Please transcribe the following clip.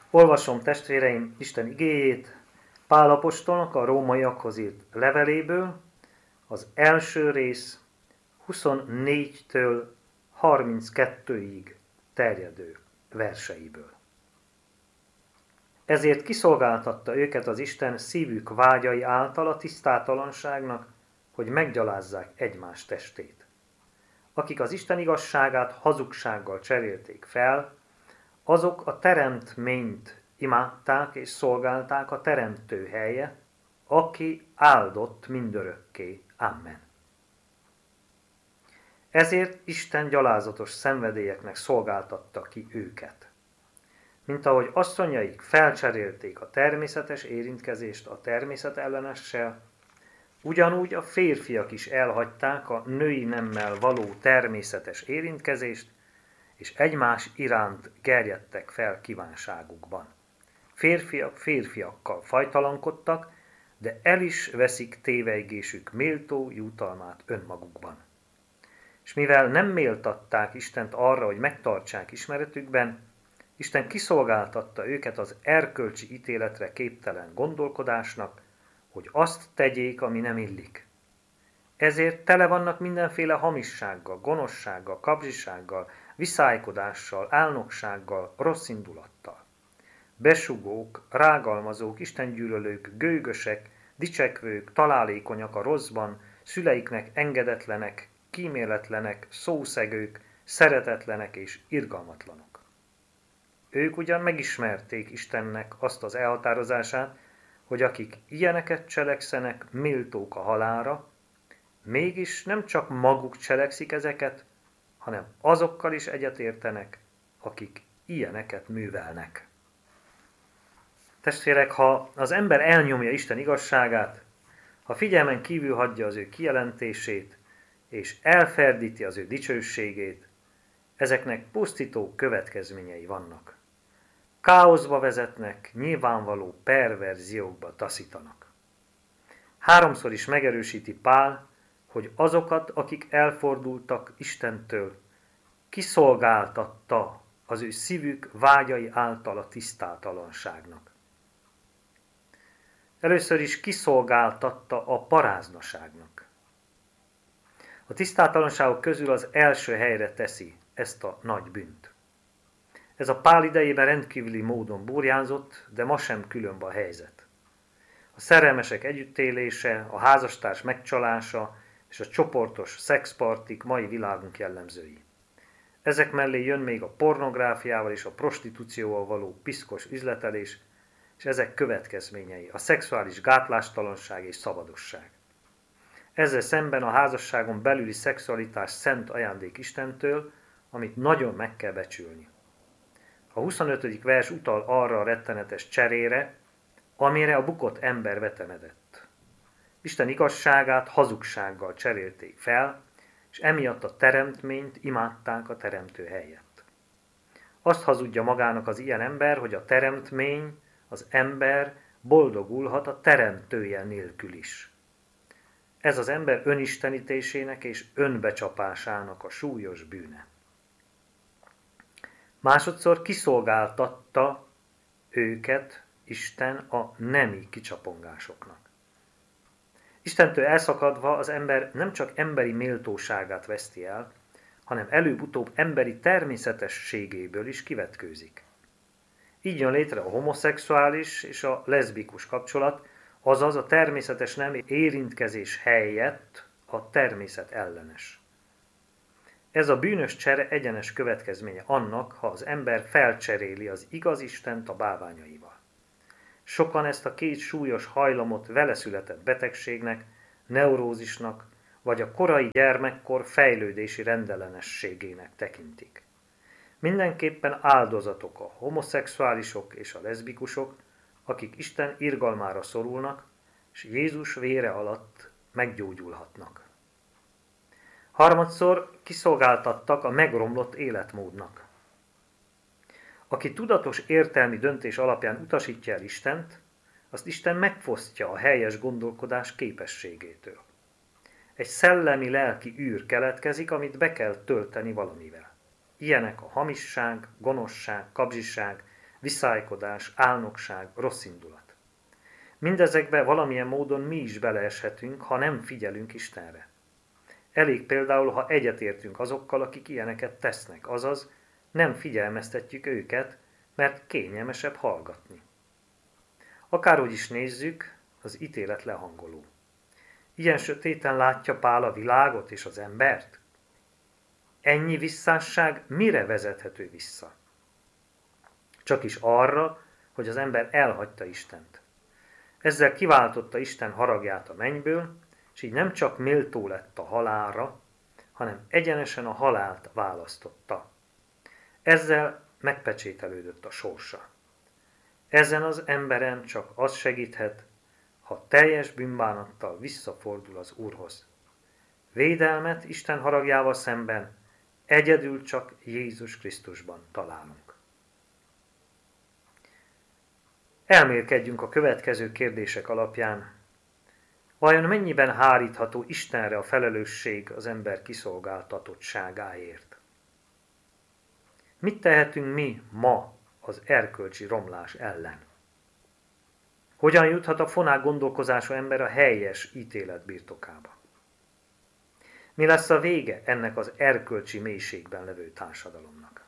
Olvasom, testvéreim, Isten igéjét Pál apostolnak a rómaiakhoz írt leveléből, az első rész 24-től 32-ig terjedő verseiből. Ezért kiszolgáltatta őket az Isten szívük vágyai által a tisztátalanságnak, hogy meggyalázzák egymás testét. Akik az Isten igazságát hazugsággal cserélték fel, azok a teremtményt imádták és szolgálták a teremtő helye, aki áldott mindörökké. Amen. Ezért Isten gyalázatos szenvedélyeknek szolgáltatta ki őket. Mint ahogy asszonyaik felcserélték a természetes érintkezést a természetellenessel, ugyanúgy a férfiak is elhagyták a női nemmel való természetes érintkezést, és egymás iránt gerjedtek fel kívánságukban. Férfiak férfiakkal fajtalankodtak, de el is veszik tévejgésük méltó jutalmát önmagukban. És mivel nem méltatták Istent arra, hogy megtartsák ismeretükben, Isten kiszolgáltatta őket az erkölcsi ítéletre képtelen gondolkodásnak, hogy azt tegyék, ami nem illik. Ezért tele vannak mindenféle hamissággal, gonoszsággal, kapzsisággal, viszálykodással, álnoksággal, rosszindulattal. Besugók, rágalmazók, istengyűlölők, gőgösek, dicsekvők, találékonyak a rosszban, szüleiknek engedetlenek, kíméletlenek, szószegők, szeretetlenek és irgalmatlanok. Ők ugyan megismerték Istennek azt az elhatározását, hogy akik ilyeneket cselekszenek, méltók a halálra, mégis nem csak maguk cselekszik ezeket, hanem azokkal is egyetértenek, akik ilyeneket művelnek. Testvérek, ha az ember elnyomja Isten igazságát, ha figyelmen kívül hagyja az ő kijelentését, és elferdíti az ő dicsőségét, ezeknek pusztító következményei vannak. Káoszba vezetnek, nyilvánvaló perverziókba taszítanak. Háromszor is megerősíti Pál, hogy azokat, akik elfordultak Istentől, kiszolgáltatta az ő szívük vágyai által a tisztátalanságnak. Először is kiszolgáltatta a paráznaságnak. A tisztátalanságok közül az első helyre teszi ezt a nagy bűnt. Ez a Pál idejében rendkívüli módon burjánzott, de ma sem különb a helyzet. A szerelmesek együttélése, a házastárs megcsalása és a csoportos szexpartik mai világunk jellemzői. Ezek mellé jön még a pornográfiával és a prostitúcióval való piszkos üzletelés, és ezek következményei, a szexuális gátlástalanság és szabadosság. Ezzel szemben a házasságon belüli szexualitás szent ajándék Istentől, amit nagyon meg kell becsülni. A 25. vers utal arra a rettenetes cserére, amire a bukott ember vetemedett. Isten igazságát hazugsággal cserélték fel, és emiatt a teremtményt imádták a teremtő helyett. Azt hazudja magának az ilyen ember, hogy a teremtmény, az ember boldogulhat a teremtője nélkül is. Ez az ember önistenítésének és önbecsapásának a súlyos bűne. Másodszor kiszolgáltatta őket Isten a nemi kicsapongásoknak. Istentől elszakadva az ember nem csak emberi méltóságát veszti el, hanem előbb-utóbb emberi természetességéből is kivetkőzik. Így jön létre a homoszexuális és a leszbikus kapcsolat, azaz a természetes nemi érintkezés helyett a természet ellenes. Ez a bűnös csere egyenes következménye annak, ha az ember felcseréli az igaz Istent a bálványaival. Sokan ezt a két súlyos hajlamot veleszületett betegségnek, neurózisnak, vagy a korai gyermekkor fejlődési rendellenességének tekintik. Mindenképpen áldozatok a homoszexuálisok és a leszbikusok, akik Isten irgalmára szorulnak, és Jézus vére alatt meggyógyulhatnak. Harmadszor kiszolgáltattak a megromlott életmódnak. Aki tudatos értelmi döntés alapján utasítja el Istent, azt Isten megfosztja a helyes gondolkodás képességétől. Egy szellemi-lelki űr keletkezik, amit be kell tölteni valamivel. Ilyenek a hamisság, gonoszság, kapzsiság, viszálykodás, álnokság, rosszindulat. Mindezekbe valamilyen módon mi is beleeshetünk, ha nem figyelünk Istenre. Elég például, ha egyetértünk azokkal, akik ilyeneket tesznek, azaz nem figyelmeztetjük őket, mert kényelmesebb hallgatni. Akárhogy is nézzük, az ítélet lehangoló. Ilyen sötéten látja Pál a világot és az embert? Ennyi visszásság mire vezethető vissza? Csak is arra, hogy az ember elhagyta Istent. Ezzel kiváltotta Isten haragját a mennyből, és így nem csak méltó lett a halálra, hanem egyenesen a halált választotta. Ezzel megpecsételődött a sorsa. Ezen az emberen csak az segíthet, ha teljes bűnbánattal visszafordul az Úrhoz. Védelmet Isten haragjával szemben egyedül csak Jézus Krisztusban találunk. Elmélkedjünk a következő kérdések alapján. Vajon mennyiben hárítható Istenre a felelősség az ember kiszolgáltatottságáért? Mit tehetünk mi ma az erkölcsi romlás ellen? Hogyan juthat a fonák gondolkozású ember a helyes ítélet birtokába? Mi lesz a vége ennek az erkölcsi mélységben levő társadalomnak?